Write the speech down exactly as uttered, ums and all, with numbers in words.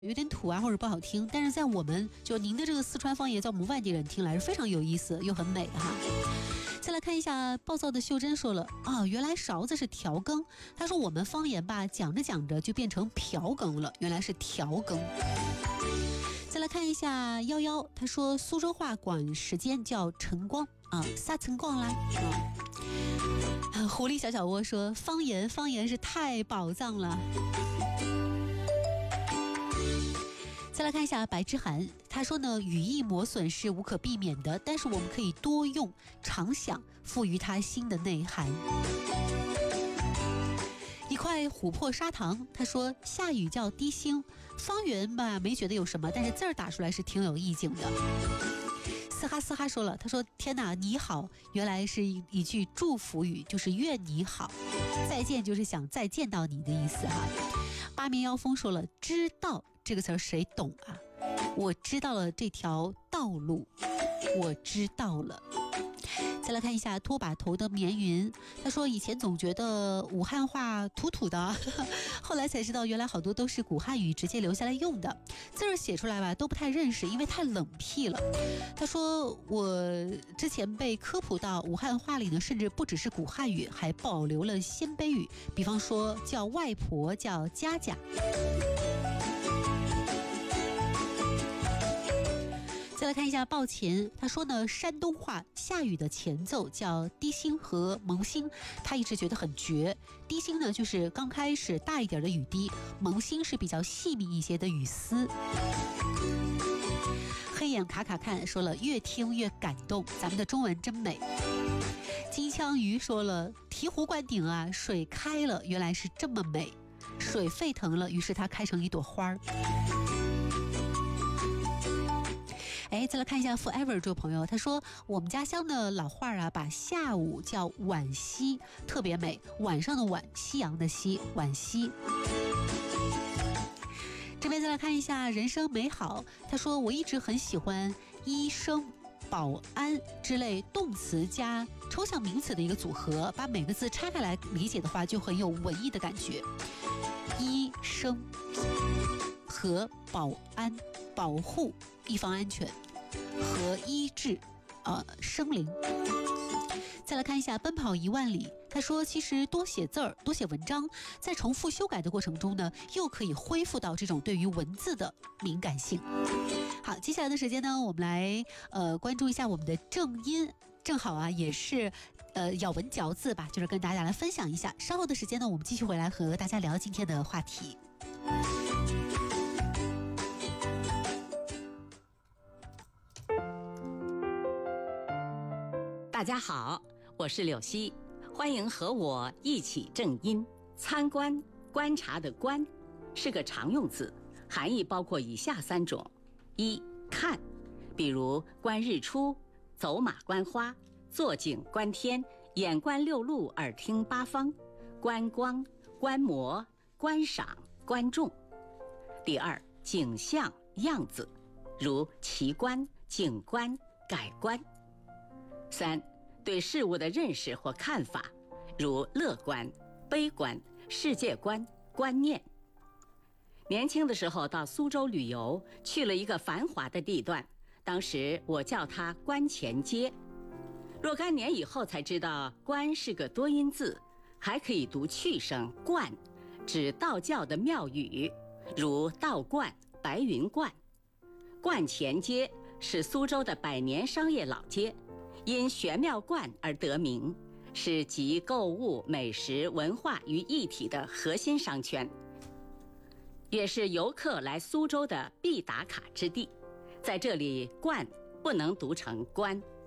有点土啊，或者不好听，但是在我们就您的这个四川方言，在我们外地人听来是非常有意思又很美哈。再来看一下，暴躁的秀珍说了啊，原来勺子是调羹。他说我们方言吧，讲着讲着就变成瓢羹了，原来是调羹。再来看一下幺幺，他说苏州话管时间叫晨光啊，撒晨光啦啊。狐狸小小窝说方言方言是太宝藏了。再来看一下白之涵，他说呢，语义磨损是无可避免的，但是我们可以多用常想，赋予它新的内涵。一块琥珀砂糖，他说下雨叫滴星，方圆吧没觉得有什么，但是字儿打出来是挺有意境的。嘶哈嘶哈说了，他说天哪，你好原来是一一句祝福语，就是愿你好，再见就是想再见到你的意思哈。八面妖风说了，知道这个词儿谁懂啊？我知道了这条道路，我知道了。再来看一下拖把头的绵云，他说以前总觉得武汉话土土的，后来才知道原来好多都是古汉语直接留下来用的，字儿写出来吧都不太认识，因为太冷僻了。他说我之前被科普到武汉话里呢，甚至不只是古汉语，还保留了鲜卑语，比方说叫外婆叫家家。再来看一下抱琴，他说呢，山东话下雨的前奏叫滴星和蒙星，他一直觉得很绝。滴星呢就是刚开始大一点的雨滴，蒙星是比较细密一些的雨丝。黑眼卡卡看说了，越听越感动，咱们的中文真美。金枪鱼说了，醍醐灌顶啊，水开了原来是这么美，水沸腾了，于是它开成一朵花儿。哎，再来看一下 Forever 这位朋友，他说我们家乡的老话啊，把下午叫晚夕，特别美，晚上的晚，夕阳的夕，晚夕。这边再来看一下人生美好，他说我一直很喜欢医生、保安之类动词加抽象名词的一个组合，把每个字拆开来理解的话，就很有文艺的感觉。医生和保安，保护一方安全和医治呃生灵。再来看一下奔跑一万里，他说其实多写字儿多写文章，在重复修改的过程中呢，又可以恢复到这种对于文字的敏感性。好，接下来的时间呢，我们来呃关注一下我们的正音，正好啊也是呃咬文嚼字吧，就是跟大家来分享一下。稍后的时间呢，我们继续回来和大家聊今天的话题。 大家好，我是柳溪，欢迎和我一起正音。参观，观察的观是个常用字，含义包括以下三种：一、看，比如观日出、走马观花、坐井观天、眼观六路、耳听八方；观光、观摩、观赏、观众。第二，景象、样子，如奇观、景观、改观。三、对事物的认识或看法，如乐观、悲观、世界观、观念。年轻的时候到苏州旅游，去了一个繁华的地段，当时我叫它观前街。若干年以后才知道，观是个多音字，还可以读去声观，指道教的庙宇，如道观、白云观。观前街是苏州的百年商业老街，因玄妙观而得名，是集购物、美食、文化于一体的核心商圈，也是游客来苏州的必打卡之地。在这里，观不能读成观。